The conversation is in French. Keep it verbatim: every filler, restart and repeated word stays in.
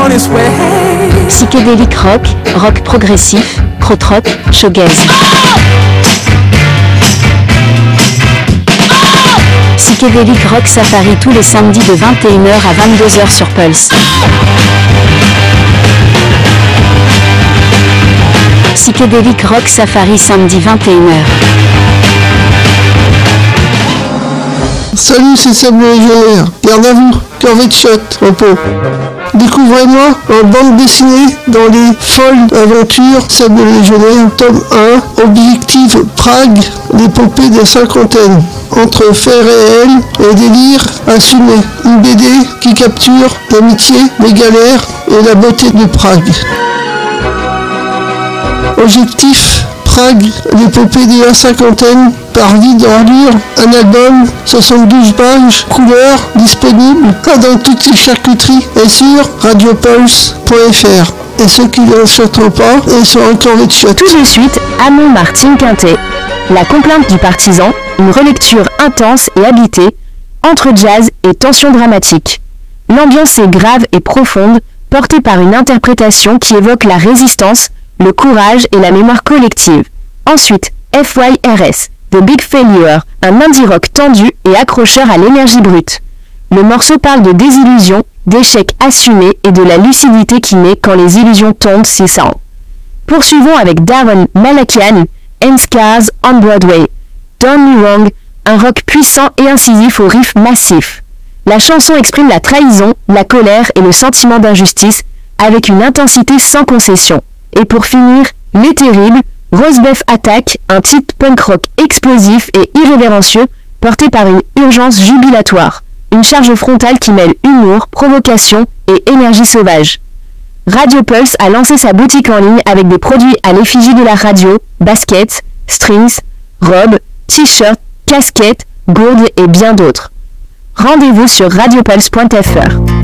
on its way. Psychédélique rock, rock progressif, krautrock, shoegaze. Psychédélique rock safari tous les samedis de vingt et une heures à vingt-deux heures sur Pulse. Psychédélique rock safari samedi vingt et une heures. Salut, c'est Seb le Légionnaire. Garde à vous, corvée de shot, repos. Découvrez-moi en bande dessinée dans les folles aventures Seb le Légionnaire, tome un, Objectif Prague, l'épopée des cinquantaines. Entre faits réels et délire assumé. Une B D qui capture l'amitié, les galères et la beauté de Prague. Objectif Prague, l'épopée de la cinquantaine, par Vide Ordure, un album, soixante-douze pages, couleurs, disponible dans toutes les charcuteries et sur radiopulse point f r. Et ceux qui ne chanteront pas, ils sont encore de shot. Tout de suite, Amon Martin Quintet. La complainte du partisan, une relecture intense et habitée, entre jazz et tension dramatique. L'ambiance est grave et profonde, portée par une interprétation qui évoque la résistance, le courage et la mémoire collective. Ensuite, F Y R S, The Big Failure, un indie rock tendu et accrocheur à l'énergie brute. Le morceau parle de désillusion, d'échecs assumés et de la lucidité qui naît quand les illusions tombent, c'est ça. Poursuivons avec Darren Malakian, And Scars on Broadway. Don't Me Wrong, un rock puissant et incisif au riff massif. La chanson exprime la trahison, la colère et le sentiment d'injustice avec une intensité sans concession. Et pour finir, Les Terribles, Rosebeth Attack, un titre punk rock explosif et irrévérencieux porté par une urgence jubilatoire. Une charge frontale qui mêle humour, provocation et énergie sauvage. Radio Pulse a lancé sa boutique en ligne avec des produits à l'effigie de la radio, baskets, strings, robes, t-shirts, casquettes, gourdes et bien d'autres. Rendez-vous sur radiopulse point f r.